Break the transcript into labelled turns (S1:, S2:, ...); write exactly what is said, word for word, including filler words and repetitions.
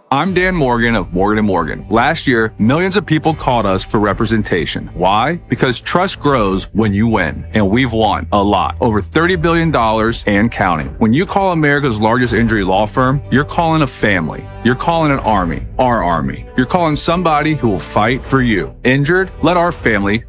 S1: I'm Dan Morgan of Morgan and Morgan. Last year, millions of people called us for representation. Why? Because trust grows when you win, and we've won a lot, over thirty billion dollars and counting. When you call America's largest injury law firm, you're calling a family. You're calling an army, our army. You're calling somebody who will fight for you. Injured? Let our family